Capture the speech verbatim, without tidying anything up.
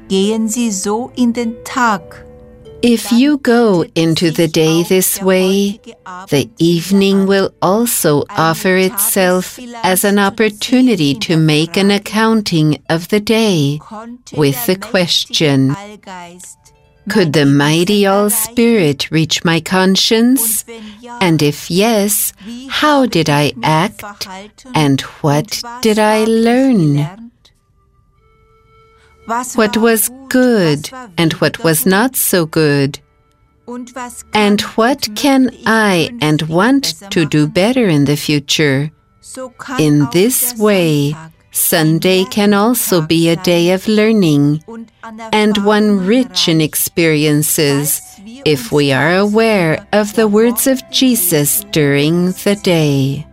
Gehen Sie so in den Tag. If you go into the day this way, the evening will also offer itself as an opportunity to make an accounting of the day with the question, could the mighty All-Spirit reach my conscience? And if yes, how did I act and what did I learn? What was good and what was not so good? And what can I and want to do better in the future? In this way, Sunday can also be a day of learning and one rich in experiences if we are aware of the words of Jesus during the day.